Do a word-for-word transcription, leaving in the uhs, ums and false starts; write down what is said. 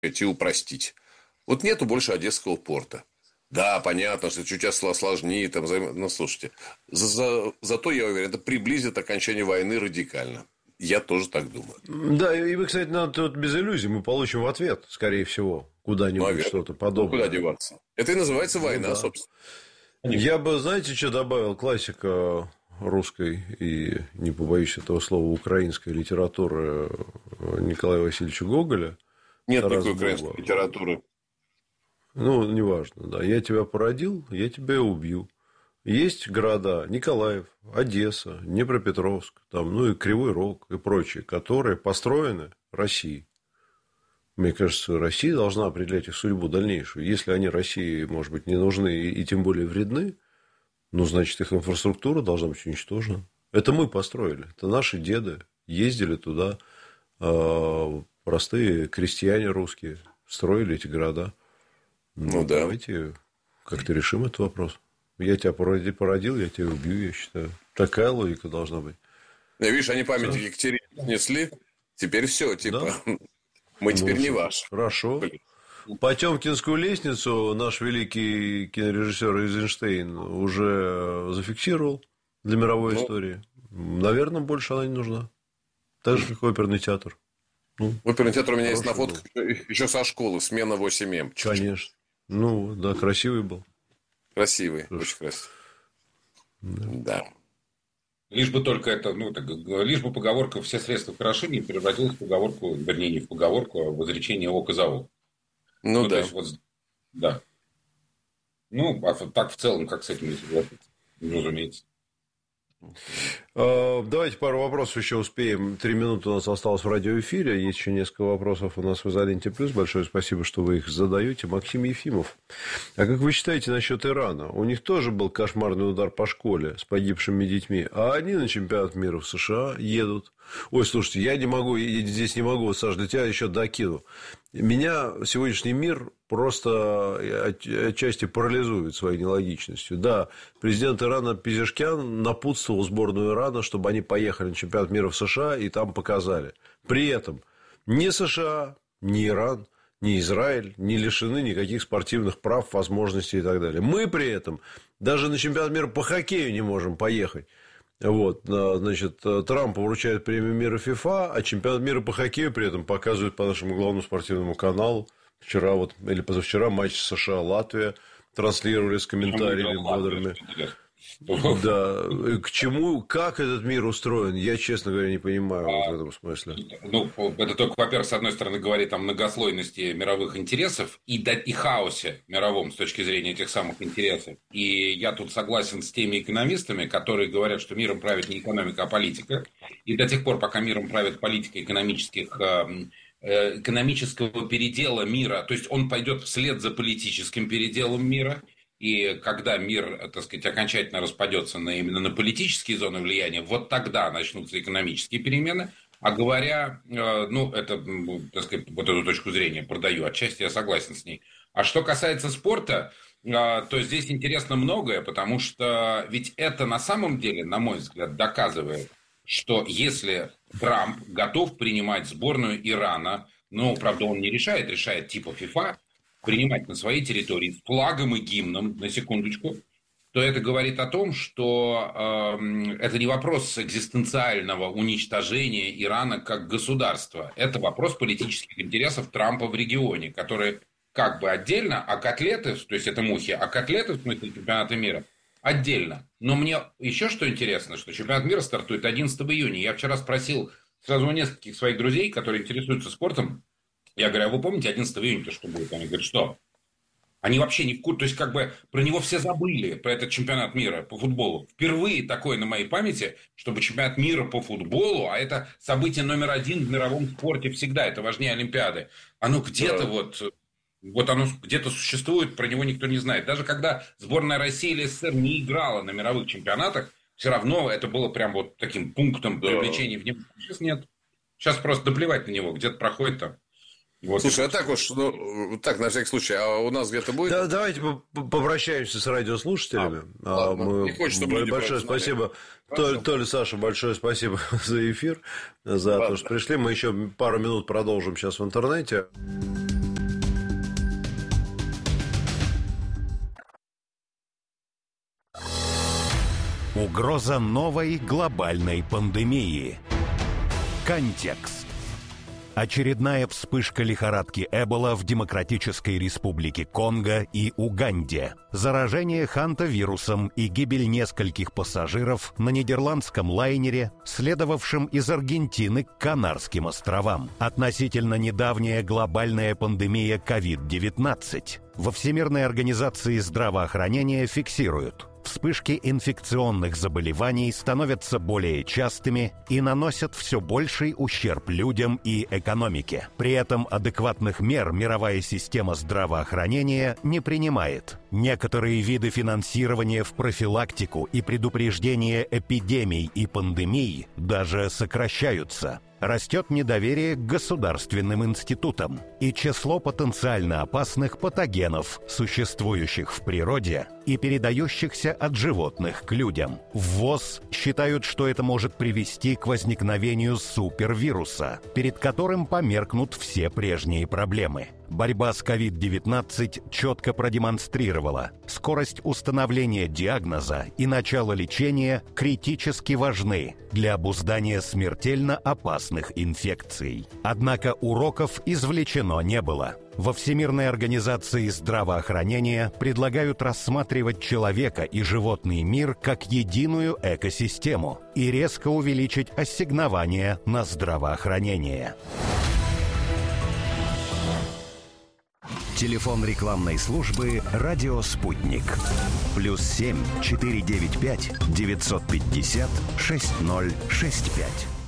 и упростить. Вот нету больше Одесского порта. Да, понятно, что чуть осложнит. Там, ну, слушайте, за, за, зато, я уверен, это приблизит окончание войны радикально. Я тоже так думаю. Да, и вы, кстати, нам тут без иллюзий мы получим в ответ, скорее всего, куда-нибудь, ну, что-то подобное. Ну, куда деваться? Это и называется война, ну, да. собственно. Я бы, знаете, что добавил? Классика русской и, не побоюсь этого слова, украинской литературы Николая Васильевича Гоголя. Нет никакой украинской литературы. Ну, неважно, да. Я тебя породил, я тебя и убью. Есть города Николаев, Одесса, Днепропетровск, там, ну и Кривой Рог и прочие, которые построены Россией. Мне кажется, Россия должна определять их судьбу дальнейшую. Если они России, может быть, не нужны и тем более вредны, ну, значит, их инфраструктура должна быть уничтожена. Это мы построили. Это наши деды ездили туда, простые крестьяне русские строили эти города. Ну, ну да. Давайте как-то решим этот вопрос. Я тебя породил, я тебя убью, я считаю. Такая логика должна быть. Ну, видишь, они память Екатерине снесли. Теперь все, типа, да? Мы теперь ну, не ваши. Хорошо. Потемкинскую лестницу наш великий кинорежиссер Эйзенштейн уже зафиксировал для мировой ну, истории. Наверное, больше она не нужна. Так же, как оперный театр. Ну, оперный театр у меня есть на фотках был. Еще со школы, смена восемь эм. Конечно. Ну, да, красивый был. Красивый, Слушай. Очень красивый. Да. да. Лишь бы только это, ну, так, лишь бы поговорка «все средства хороши» не превратилась в поговорку, вернее, не в поговорку, а в изречение «око за око». Ну, ну да. То есть, вот, да. Ну, а так в целом, как с этим не согласиться? Разумеется. Давайте пару вопросов еще успеем. Три минуты у нас осталось в радиоэфире. Есть еще несколько вопросов у нас в «Изоленте плюс». Большое спасибо, что вы их задаете. Максим Ефимов. А как вы считаете насчет Ирана? У них тоже был кошмарный удар по школе с погибшими детьми. А они на чемпионат мира в США едут. Ой, слушайте, я не могу, я здесь не могу, Саш, для тебя еще докину. Меня сегодняшний мир просто отчасти парализует своей нелогичностью. Да, президент Ирана Пезешкян напутствовал сборную Ирана, чтобы они поехали на чемпионат мира в США и там показали. При этом ни США, ни Иран, ни Израиль не лишены никаких спортивных прав, возможностей и так далее. Мы при этом даже на чемпионат мира по хоккею не можем поехать. Вот, значит, Трампу вручают премию мира ФИФА, а чемпионат мира по хоккею при этом показывают по нашему главному спортивному каналу. Вчера вот, или позавчера матч США-Латвия транслировали с комментариями бодрыми. Да, к чему, как этот мир устроен, я, честно говоря, не понимаю а, вот в этом смысле. Ну, это только, во-первых, с одной стороны, говорит о многослойности мировых интересов и, и хаосе мировом с точки зрения этих самых интересов. И я тут согласен с теми экономистами, которые говорят, что миром правит не экономика, а политика. И до тех пор, пока миром правит политика экономических... экономического передела мира, то есть он пойдет вслед за политическим переделом мира, и когда мир, так сказать, окончательно распадется на, именно на политические зоны влияния, вот тогда начнутся экономические перемены. А говоря, ну, это, так сказать, вот эту точку зрения продаю, отчасти я согласен с ней. А что касается спорта, то здесь интересно многое, потому что ведь это на самом деле, на мой взгляд, доказывает, что если Трамп готов принимать сборную Ирана, ну, правда, он не решает, решает типа ФИФА, принимать на своей территории с флагом и гимном, на секундочку, то это говорит о том, что э, это не вопрос экзистенциального уничтожения Ирана как государства. Это вопрос политических интересов Трампа в регионе, которые как бы отдельно, а котлеты, то есть это мухи, а котлеты, в смысле чемпионата мира, отдельно. Но мне еще что интересно, что чемпионат мира стартует одиннадцатого июня. Я вчера спросил сразу у нескольких своих друзей, которые интересуются спортом. Я говорю, а вы помните одиннадцатого июня-то что будет? Они говорят, что? Они вообще не в курсе. То есть, как бы про него все забыли, про этот чемпионат мира по футболу. Впервые такое на моей памяти, чтобы чемпионат мира по футболу, а это событие номер один в мировом спорте всегда, это важнее Олимпиады. Оно где-то да. вот... Вот оно где-то существует, про него никто не знает. Даже когда сборная России или СССР не играла на мировых чемпионатах, все равно это было прям вот таким пунктом да. привлечения внимания. Сейчас нет. Сейчас просто доплевать на него, где-то проходит там. Вот. Слушай, а так уж, ну, так, на всякий случай, а у нас где-то будет? Да, давайте попрощаемся с радиослушателями. А, Мы... Не хочешь, чтобы большое спасибо, Толя, Толя, Саша, большое спасибо за эфир, за Ладно. то, что пришли. Мы еще пару минут продолжим сейчас в интернете. Угроза новой глобальной пандемии. Контекст. Очередная вспышка лихорадки Эбола в Демократической Республике Конго и Уганде. Заражение хантавирусом и гибель нескольких пассажиров на нидерландском лайнере, следовавшем из Аргентины к Канарским островам. Относительно недавняя глобальная пандемия ковид девятнадцать. Во Всемирной организации здравоохранения фиксируют: вспышки инфекционных заболеваний становятся более частыми и наносят все больший ущерб людям и экономике. При этом адекватных мер мировая система здравоохранения не принимает. Некоторые виды финансирования в профилактику и предупреждение эпидемий и пандемий даже сокращаются. Растет недоверие к государственным институтам, и число потенциально опасных патогенов, существующих в природе и передающихся от животных к людям. В ВОЗ считают, что это может привести к возникновению супервируса, перед которым померкнут все прежние проблемы. Борьба с ковид девятнадцать четко продемонстрировала: скорость установления диагноза и начало лечения критически важны для обуздания смертельно опасных инфекций. Однако уроков извлечено не было. Во Всемирной организации здравоохранения предлагают рассматривать человека и животный мир как единую экосистему и резко увеличить ассигнования на здравоохранение. Телефон рекламной службы «Радио Спутник». Плюс семь четыре девять пять девятьсот пятьдесят шесть ноль шесть пять.